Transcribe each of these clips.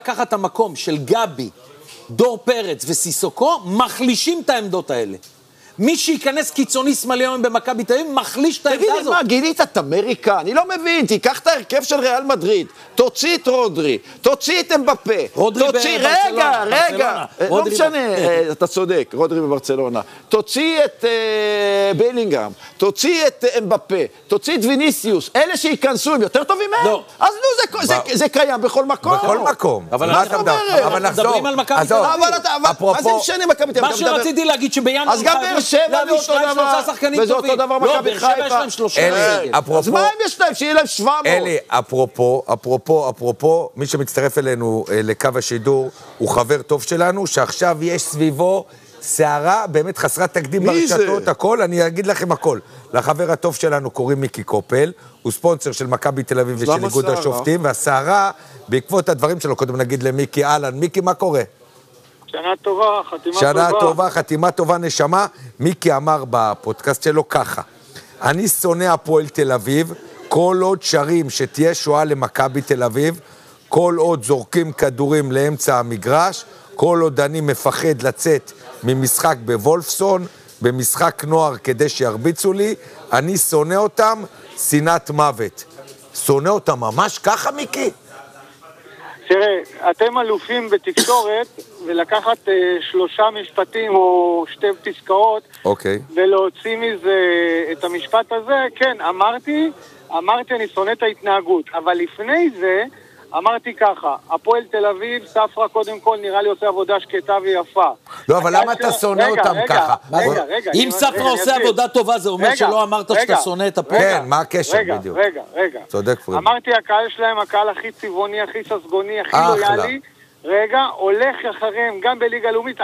לקחת את המקום של גבי, דור פרץ וסיסוקו, מחלישים את העמדות האלה. מי שייכנס קיצוני שמאלי היום במכבי תל אביב, מחליש את העמדה הזאת. תגיד, מה, גילית את אמריקה? אני לא מבין, תיקח את ההרכב של ריאל מדריד, תוציא את רודרי, תוציא את אמבפה, תוציא, רגע, לא משנה, אתה צודק, רודרי בברצלונה, תוציא את בלינגהאם, תוציא את אמבפה, תוציא את ויניסיוס, אלה שייכנסו הם יותר טובים מהם? לא. אז נו, זה קיים בכל מקום. בכל מקום. אבל אנחנו מדברים על מכבי תל אביב. מה זה משנה מכבי תל אביב? מה שרציתי להגיד שבינואר אז גם באר שבע זה אותו דבר, וזה אותו דבר מכבי חיפה. לא, באר שבע יש להם 3 אז מה הם יש להם? שיהיה להם 700. אלי, אפרופו, מי שמצטרף אלינו לקו השידור, הוא חבר טוב שלנו, שעכשיו יש סביבו שערה באמת חסרת תקדים ברשתות, הכל, אני אגיד לכם הכל. לחבר הטוב שלנו קוראים מיקי קופל, הוא ספונסר של מכבי תל אביב ושל איגוד השופטים, והשערה, בעקבות הדברים שלו, קודם נגיד למיקי, אהלן, מיקי, מה קורה? שנה טובה, חתימה טובה. שנה טובה, חתימה טובה, נשמה. מיקי אמר בפודקאסט שלו ככה, אני שונא הפועל תל אביב, כל עוד שרים שתהיה שואה למכבי תל אביב, כל עוד זורקים כדורים לאמצע המגרש, כל עוד אני מפחד לצאת ממשחק בוולפסון, במשחק נוער כדי שירביצו לי, אני שונא אותם, שנאת מוות. שונא אותם ממש ככה, מיקי? תראה, אתם אלופים בתקשורת, ולקחת 3 משפטים או 2 פסקאות, ולהוציא מזה את המשפט הזה, כן, אמרתי, אני שונא את ההתנהגות, אבל לפני זה, אמרתי ככה, הפועל תל אביב, ספרה קודם כל נראה לי עושה עבודה שקטה ויפה. לא, אבל למה אתה שונא אותם ככה? רגע. אם ספרה עושה עבודה טובה, זה אומר שלא אמרת שאתה שונא את הפועל? כן, מה הקשר בדיוק? רגע. צודק פריד. אמרתי, הקהל שלהם, הקהל הכי צבעוני, הכי ססגוני, הכי לויאלי. רגע, הולך אחריהם, גם בליגה לאומית.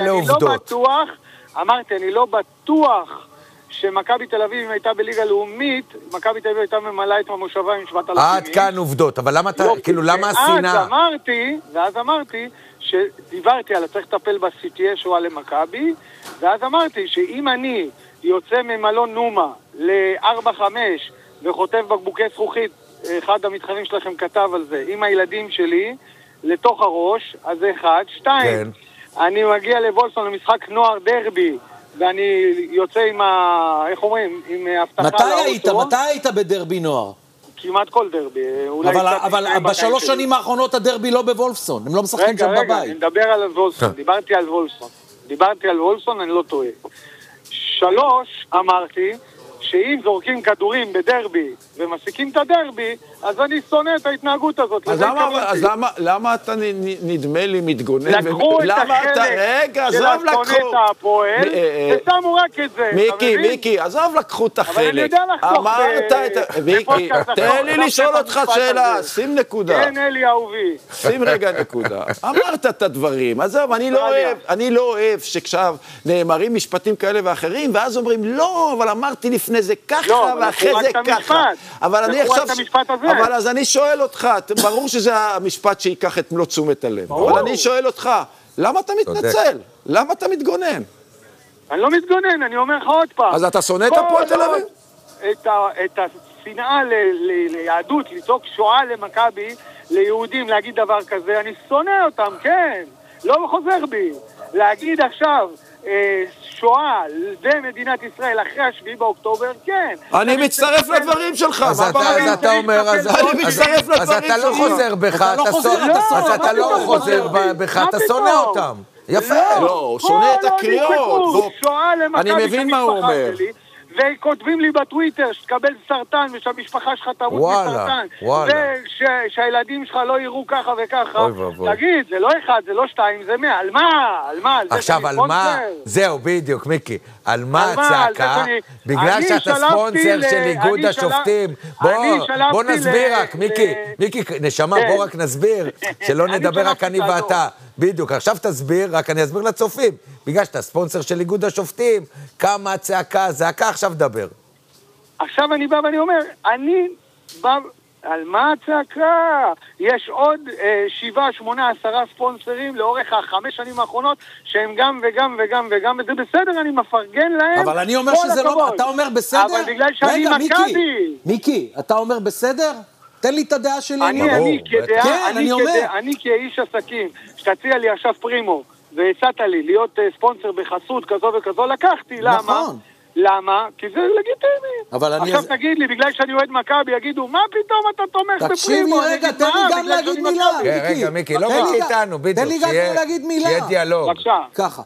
אמרתי, אני לא בטוח שמכבי תל אביב הייתה בליגה לאומית, מכבי תל אביב הייתה ממלאה את המושבה עם 7,000. עד כאן עובדות, אבל למה אתה, כאילו, למה השנאה? ואז אמרתי, שדיברתי על צריך לטפל בסטיה שואה למכבי, ואז אמרתי שאם אני יוצא ממלון נומה ל-4-5 וחוטף בקבוקי זכוכית, אחד המתחרים שלכם כתב על זה, עם הילדים שלי, לתוך הראש, אז זה 1, 2, אני מגיע לבולפסון למשחק נוער דרבי, ואני יוצא עם איך אומרים, עם הבטחה לאוטו. מתי היית בדרבי נוער? כמעט כל דרבי. אבל ב3 שנים האחרונות הדרבי לא בוולפסון, הם לא משחקים שם בבית. רגע, אני מדבר על וולפסון, דיברתי על וולפסון, אני לא טועה. 3, אמרתי, שאם זורקים כדורים בדרבי ומסיקים את הדרבי, אז אני שונא את ההתנהגות הזאת. אז למה אתה נדמה לי מתגונן? לקחו את החלק של השונא את הפועל, ושמו רק את זה. מיקי, עזוב לקחו את החלק. אבל אני יודע לחתוך מיקי, תן לי לשאול אותך שאלה, שים נקודה. כן, אלי אהובי. שים רגע נקודה. אמרת את הדברים, עזוב, אני לא אוהב שכשאב נאמרים משפטים כאלה ואחרים, ואז אומרים, לא, אבל אמרתי לפני זה ככה, ואחרי זה ככה. אבל אני עכשיו... אבל אז אני שואל אותך, ברור שזה המשפט שיקח את מלוא תשומת הלב. אבל אני שואל אותך, למה אתה מתנצל? למה אתה מתגונן? אני לא מתגונן, אני אומר לך עוד פעם. אז אתה שונא את הפועל תל אביב? את השנאה ליהדות, לצעוק שואה למכבי, ליהודים, להגיד דבר כזה, אני שונא אותם, כן. לא חוזר בי. להגיד עכשיו... שואה במדינת ישראל אחרי 7 באוקטובר, כן. אני מצטרף לדברים שלך. אז אתה אומר, אז אתה לא חוזר בך, אתה שונא אותם. יפה. לא, הוא שונא את הקריאות. אני מבין מה הוא אומר. וכותבים לי בטוויטר שתקבל סרטן ושהמשפחה שלך תמות מסרטן ושהילדים שלך לא יראו ככה וככה. תגיד, זה לא 1, זה לא 2, זה 100. על מה? עכשיו, על מה? זהו, בדיוק, מיקי. על מה הצעקה? בגלל שאתה ספונסר של איגוד השופטים. בוא נסביר רק, מיקי, נשמה, בוא רק נסביר, שלא נדבר רק אני ואתה. בדיוק, עכשיו תסביר, רק אני אסביר לצופים. בגלל שאתה ספונסר של איגוד השופטים, כמה הצעקה, זעקה, עכשיו דבר. עכשיו אני בא ואני אומר, אני בא, על מה הצעקה? יש עוד 7, 8, 10 ספונסרים לאורך 5 שנים האחרונות, שהם גם וגם, וזה בסדר, אני מפרגן להם. אבל אני אומר שזה לא, אתה אומר בסדר? אבל בגלל שאני מכבי. מיקי, אתה אומר בסדר? תן לי את הדעה שלי. אני כאיש עסקים, שתציע לי עכשיו פרימו, והצעת לי להיות ספונסר בחסות כזו וכזו, לקחתי, למה? למה? כי זה לגיטימי. עכשיו תגיד לי, בגלל שאני אוהד מכבי, יגידו, מה פתאום אתה תומך בפרימו? תקשיב לי רגע, תן לי גם להגיד מילה. רגע, מיקי, לא מיקי איתנו, בדיוק. תן לי גם להגיד מילה. שיהיה דיאלוג. ככה,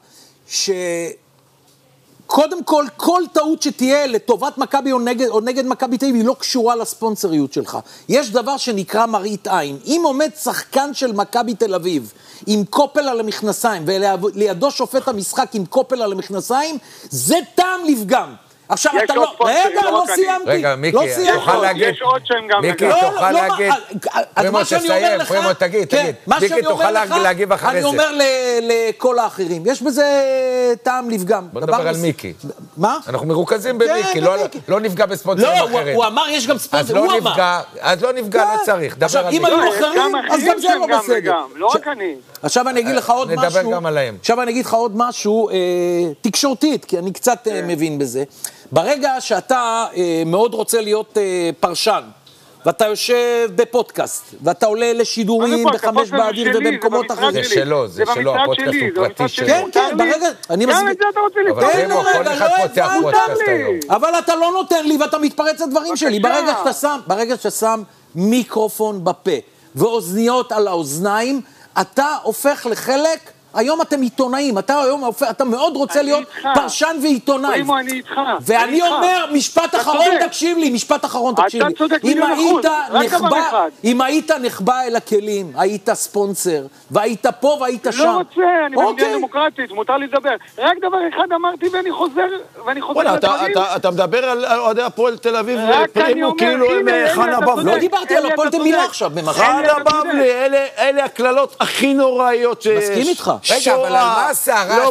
קודם כל, כל טעות שתהיה לטובת מכבי או נגד מכבי תל אביב, היא לא קשורה לספונסריות שלך. יש דבר שנקרא מראית עין. אם עומד שחקן של מכבי תל אביב עם קופל על המכנסיים, ולידו שופט המשחק עם קופל על המכנסיים, זה טעם לפגם. עכשיו אתה לא... רגע, לא סיימתי. רגע, מיקי, תוכל להגיד... יש עוד שהם גם... מיקי, תוכל להגיד... פרימו, תסיים, פרימו, תגיד. מיקי, תוכל להגיב אחרי זה. אני אומר לכל האחרים, יש בזה טעם לפגם. בוא נדבר על מיקי. מה? אנחנו מרוכזים במיקי, לא נפגע בספונסרים אחרים. לא, הוא אמר, יש גם ספונסר, הוא אמר. אז לא נפגע, לא צריך, דבר על מיקי. אם היו אחרים, אז גם זה לא בסדר. לא רק אני. עכשיו אני אגיד לך עוד משהו. נדבר גם עליהם. עכשיו אני אגיד לך עוד משהו תקשורתית, כי אני קצת מבין בזה. ברגע שאתה מאוד רוצה להיות פרשן, ואתה יושב בפודקאסט, ואתה עולה לשידורים בחמש באוויר ובמקומות אחרים. זה שלו, הפודקאסט הוא פרטי שלו. כן, ברגע... גם את זה אתה רוצה לפתור. אבל פרימו, כל אחד פותח פודקאסט היום. אבל אתה לא נותן לי ואתה מתפרץ לדברים שלי. ברגע שאתה שם מיקרופון בפה ואוזניות על האוזניים, אתה הופך לחלק... היום אתם עיתונאים, אתה מאוד רוצה להיות פרשן ועיתונאי. פרימו, אני איתך. ואני אומר, משפט אחרון תקשיב לי. אתה צודק מיליון אחוז, רק דבר אחד. אם היית נחבא אל הכלים, היית ספונסר, והיית פה והיית שם. לא רוצה, אני במדינה דמוקרטית, מותר לי לדבר. רק דבר אחד אמרתי ואני חוזר לדברים. אתה מדבר על אוהדי הפועל תל אביב ופרימו כאילו הם חנה בבלי. לא דיברתי על הפועל תל אביב עכשיו. חנה בבלי, אלה הכללות הכי נוראיות שיש. מסכים איתך. רגע, אבל על מה שערס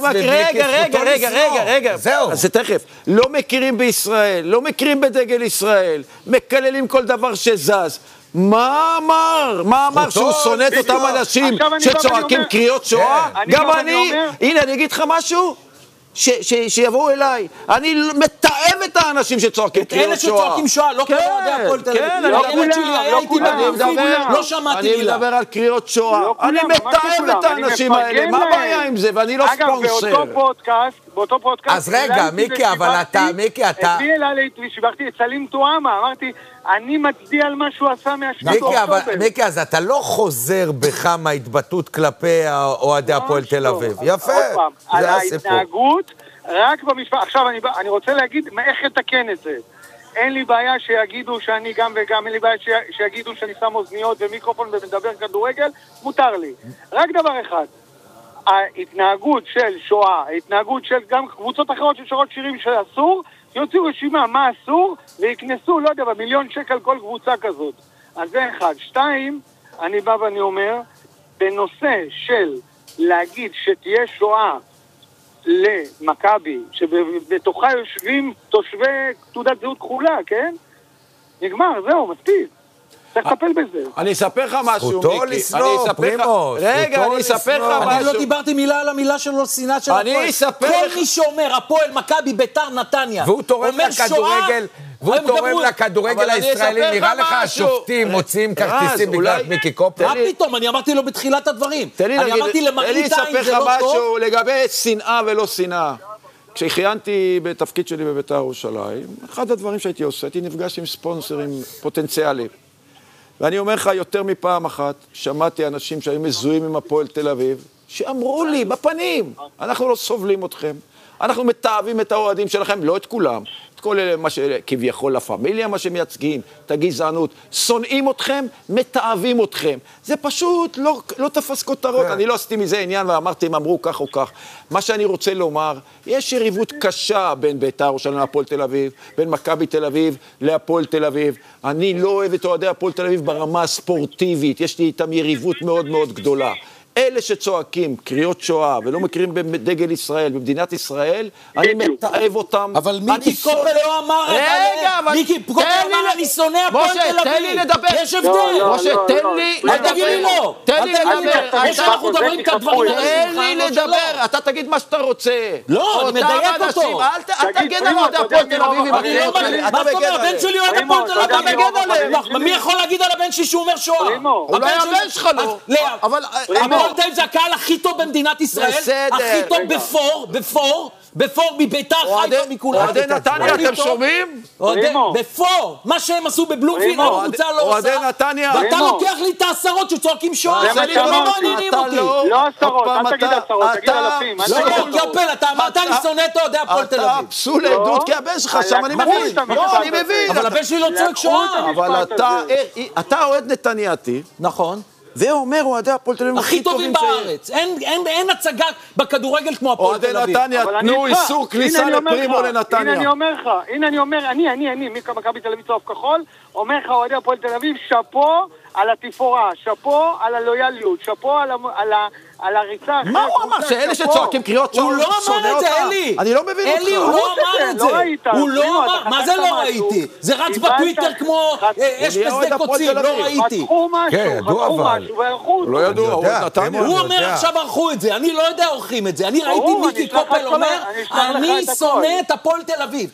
רגע, זהו. אז זה תכף. לא מכירים בישראל, לא מכירים בדגל ישראל, מקללים כל דבר שזז. מה אמר שהוא שונא את אותם אנשים שצועקים קריאות שואה? גם אני, הנה אני אגיד לך משהו, שיבואו אליי. אני מתאם את האנשים שצועקים קריאות שואה. אלה שצועקים שואה, לא כמו אוהדי הפועל תל אביב. לא שמעתי מילה. אני מדבר על קריאות שואה. אני מתאם את האנשים האלה. מה הבעיה עם זה? ואני לא ספונסר. אגב, באותו פודקאסט... אז רגע, מיקי, אבל אתה... הביא אליי ושיבחתי את סלים טועמה. אמרתי, אני מצדיע על מה שהוא עשה מיקי, אז אתה לא חוזר בך מההתבטאות כלפי אוהדי הפועל תל אביב. יפה. על ההתנהגות, רק במשפט. עכשיו, אני רוצה להגיד איך לתקן את זה. אין לי בעיה שיגידו שאני גם וגם, אין לי בעיה שיגידו שאני שם אוזניות ומיקרופון ומדבר כדורגל, מותר לי. רק דבר אחד, ההתנהגות של שואה, ההתנהגות של גם קבוצות אחרות ששרות שירים שאסור, יוציאו רשימה מה אסור, ויקנסו, לא יודע, ב1,000,000 שקל כל קבוצה כזאת. אז זה אחד. 2, אני בא ואני אומר, בנושא של להגיד שתהיה שואה למכבי, שבתוכה יושבים תושבי תעודת זהות כחולה, כן? נגמר, זהו, מספיק. צריך לטפל בזה. אני אספר לך משהו, מיקי. זכותו לסנוע, פרימו. רגע, אני אספר לך משהו. אני לא דיברתי מילה על המילה שלו, שנאה של הפועל. אני אספר לך... כל מי שאומר, הפועל, מכבי, ביתר, נתניה. והוא תורם לכדורגל הישראלי. נראה לך השופטים מוציאים כרטיסים בגלל מיקי קופר? מה פתאום? אני אמרתי לו בתחילת הדברים. אני אמרתי למראית עין, זה לא טוב. תן לי לספר לך משהו לגבי שנאה ולא שנאה. כשחיינתי בתפקיד שלי בביתר ירושלים, אחד הדברים שהייתי עושה, הייתי נפגש עם ספונסרים פוטנציאליים. ואני אומר לך, יותר מפעם אחת, שמעתי אנשים שהיו מזוהים עם הפועל תל אביב, שאמרו לי בפנים, אנחנו לא סובלים אתכם, אנחנו מתאהבים את האוהדים שלכם, לא את כולם, את כל אלה, כביכול לפמיליה, מה שמייצגים, את הגזענות, שונאים אתכם, מתאהבים אתכם. זה פשוט לא תפס כותרות, אני לא עשיתי מזה עניין ואמרתי, הם אמרו כך או כך. מה שאני רוצה לומר, יש יריבות קשה בין ביתר ירושלים להפועל תל אביב, בין מכבי תל אביב להפועל תל אביב. אני לא אוהב את אוהדי הפועל תל אביב ברמה הספורטיבית, יש לי איתם יריבות מאוד מאוד גדולה. אלה שצועקים קריאות שואה ולא מכירים בדגל ישראל, במדינת ישראל, אני מתעב אותם. אבל מיקי קופל לא אמר, מיקי קופל אמר, אני שונא הפועל תל אביב. תן לי לדבר. יש הבדל. משה, תן לי לדבר. אל תגיד לי לא. תן לי לדבר. יש אנחנו מדברים את הדברים האלה. תן לי לדבר. אתה תגיד מה שאתה רוצה. לא, אני מדייק אותו. אל תגן על אוהדי הפועל תל אביב עם הקריאות שלי. מה זאת אומרת? הבן שלי אוהד הפועל תל אביב. אתה מגן עליהם. מי יכול להגיד על הבן שלי שהוא אומר שואה? אולי הבן שלך לא. אבל הפועל תל אביב זה הקהל הכי טוב במדינת ישראל. הכי טוב בפור מביתר חיפה מכולם. אוהדי נתניה, אתם שומעים? בפור, מה שהם עשו בבלומפילד, הקבוצה לא אוהדי עושה. נתניה. ואתה לוקח לי את העשרות שצועקים שואה, זה מה לא שאמרתי. מעניינים אותי. לא עשרות, אל תגיד עשרות, תגיד אלפים. לא, קופל, אתה אמרת אני שונא את אוהדי הפועל תל אתה אביב. פסול עדות, כי הבן שלך שם, אני מבין. לא, אני מבין. אבל הבן שלי לא צועק שואה. אבל אתה אוהד נתניאתי, נכון. ואומר אוהדי הפועל תל אביב הכי טובים בארץ. אין הצגה בכדורגל כמו הפועל תל אביב. אוהדי נתניה, תנו איסור כניסה לפרימו לנתניה. הנה אני אומר לך, אני, מכבי תל אביב צהוב כחול, אומר לך אוהדי הפועל תל אביב, שאפו על התפאורה, שאפו על הלויאליות, שאפו על הריצה. מה הוא אמר? שאלה שצועקים קריאות הוא לא אמר את זה, אלי. אני לא מבין אותך. אלי, הוא לא אמר את זה. הוא לא אמר, מה זה לא ראיתי? זה רץ בטוויטר כמו אש בשדה קוצים, לא ראיתי. חתכו משהו, והלכו. לא ידוע, הוא נתניה. הוא אומר עכשיו ערכו את זה, אני לא יודע עורכים את זה. אני ראיתי מיקי קופל אומר, אני שונא את הפועל תל אביב.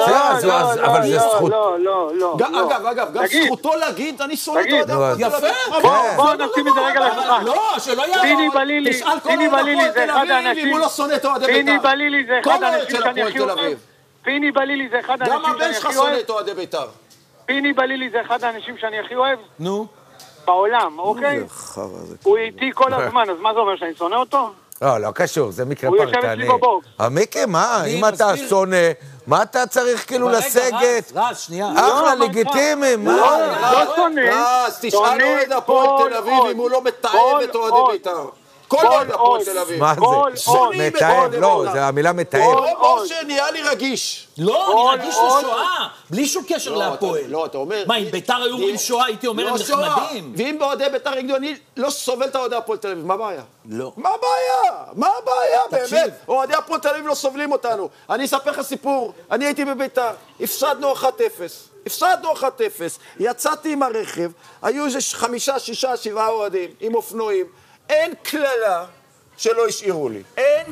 אבל זה זכות. לא. אגב, גם זכותו להגיד, אני שונא את אוהדי הפועל תל אביב. יפה. בואו נשים את זה רגע לשולחן. לא, שלא יעבור. תשאל כל אוהד הפועל תל אביב אם הוא לא שונא את אוהדי בית"ר. פיני בלילי זה אחד האנשים שאני הכי אוהד. פיני בלילי זה אחד האנשים גם הבן שלך שונא את אוהדי בית"ר. פיני בלילי זה אחד האנשים שאני הכי אוהב נו. בעולם, אוקיי? הוא איתי כל הזמן, אז מה זה אומר, שאני שונא אותו? לא קשור, זה מקרה הוא יושב פרטני. אצלי בבוקס. מיקי, מה? אם אתה שונא, מה אתה צריך כאילו לסגת? רז, שנייה. אחלה, לגיטימי, מה? לא שונא. אז תשאל אוהד הפועל תל אביב אם הוא לא מתעב את אוהדי בית"ר. כל אוהד הפועל תל אביב. מה זה? מתעב, לא, זה המילה מתעב. או שנהיה לי רגיש. לא, אני רגיש לשואה, בלי שום קשר להפועל. לא, אתה אומר... מה, אם ביתר היו אומרים שואה, הייתי אומר הם נחמדים. ואם באוהדי ביתר יגידו, אני לא סובל את האוהדי הפועל תל אביב, מה הבעיה? לא. מה הבעיה, באמת? אוהדי הפועל תל אביב לא סובלים אותנו. אני אספר לך סיפור, אני הייתי בביתר, הפסדנו 1-0. יצאתי עם הרכב, היו איזה 5, 6, 7 אוהדים עם אופנועים. אין כללה שלא השאירו לי.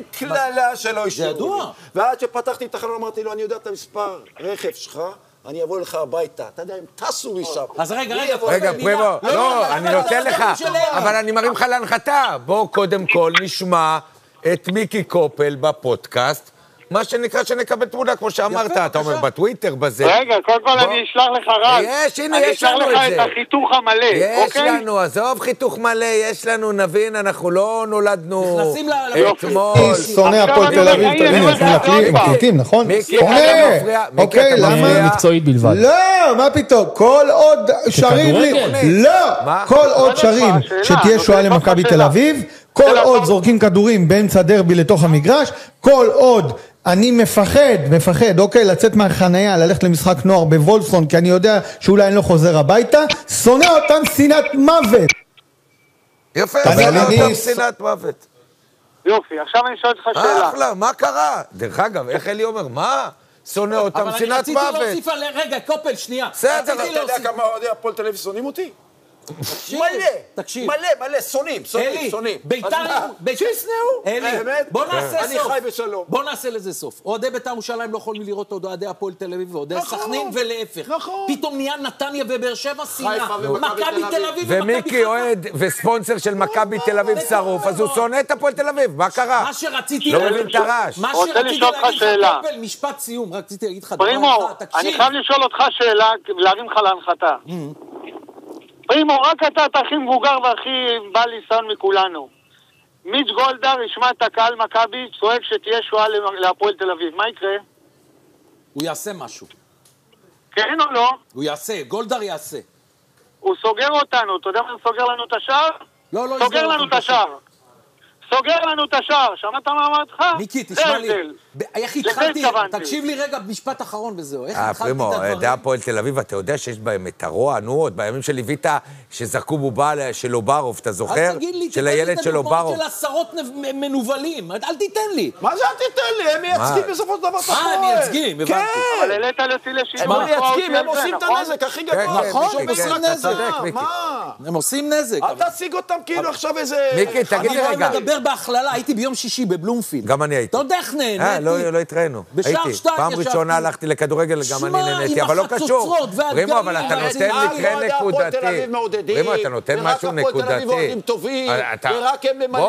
זה ידוע. ועד שפתחתי את החלון אמרתי לו, אני יודע את המספר רכב שלך, אני אבוא לך הביתה. אתה יודע, הם טסו משם. אז רגע, פרימו, לא, אני נותן לך, אבל אני מרים לך להנחתה. בוא קודם כל נשמע את מיקי קופל בפודקאסט, מה שנקרא שנקבל תמונה, כמו שאמרת, אתה אומר בטוויטר, בזה. רגע, קודם כל אני אשלח לך רז. הנה, יש לנו את זה. אני אשלח לך את החיתוך המלא, אוקיי? יש לנו, עזוב חיתוך מלא, יש לנו, נבין, אנחנו לא נולדנו אתמול. שונא הפועל תל אביב, הם מקליטים, נכון? שונא! אוקיי, למה? מקצועית בלבד. לא, מה פתאום? כל עוד שרים לי... לא! כל עוד שרים שתהיה שואה למכבי תל אביב, כל עוד זורקים כדורים באמצע דרבי לתוך המגרש, כל עוד אני מפחד, אוקיי, לצאת מהחנייה, ללכת למשחק נוער בוולפסון, כי אני יודע שאולי אני לא חוזר הביתה, שונא אותם שנאת מוות. יפה, שונא אותם שנאת מוות. יופי, עכשיו אני שואל אותך שאלה. אחלה, מה קרה? דרך אגב, איך אלי אומר, מה? שונא אותם שנאת מוות. אבל אני רציתי להוסיף על... רגע, קופל, שנייה. בסדר, אתה יודע כמה אוהדי הפועל תל אביב שונאים אותי? תקשיב. מלא, שונאים. אלי, ביתר... שיסנאו. אלי, בוא נעשה סוף. אני חי בשלום. בוא נעשה לזה סוף. אוהדי ביתר ירושלים לא יכולים לראות אוהדי הפועל תל אביב ואוהדי סכנין ולהפך. פתאום נהיה נתניה ובאר שבע שנאה. מכבי תל אביב ומיקי אוהד וספונסר של מכבי תל אביב שרוף, אז הוא שונא את הפועל תל אביב, מה קרה? מה שרציתי לא מבין את הרעש. רוצה לשאול אותך שאלה. משפט סיום, רציתי להגיד לך פרימו, אני חייב לשאול אותך שאלה, להרים לך להנחתה. פרימו, רק אתה הכי מבוגר והכי בעל ניסיון מכולנו. מיץ' גולדהר ישמע את הקהל מכבי צועק שתהיה שואה להפועל תל אביב. מה יקרה? הוא יעשה משהו. כן או לא? הוא יעשה, גולדהר יעשה. הוא סוגר אותנו. אתה יודע מה סוגר לנו את השער? לא, סוגר לנו את השער. סוגר לנו את השער, שמעת מה אמרתך? מיקי, תשמע לי, איך התחלתי, תקשיב לי רגע, משפט אחרון וזהו, איך התחלתי את הדברים? פרימו, דעה פועל תל אביב, אתה יודע שיש בהם את הרוע, נו, עוד בימים של ליוויתה, שזרקו בובה של אוברוב, אתה זוכר? של הילד של אוברוב. של עשרות מנובלים, אל תיתן לי. מה זה אל תיתן לי? הם מייצגים בסופו של דבר את הפועל. הם מייצגים, הבנתי. אבל העלית לפי לשידור. הם מייצגים, הם עושים את הנזק הכי גדול. נכון, הם עושים נזק. מה? הם עושים נזק. אל תציג אותם כאילו עכשיו איזה... מיקי, תגיד לי רגע. אני מדבר בהכללה, הייתי ביום שישי בבלומפילד. גם אני הייתי. אתה יודע איך נהניתי? לא התראינו. בשער 2 פעם ראשונה הלכתי לכדורגל, גם אני נהניתי, אבל לא קשור. רימו, אבל אתה נותן מקרה נקודתי. רימו, אתה נותן משהו נקודתי. ורק הפועל תל אביב אוהדים טובים, ורק הם למעלה.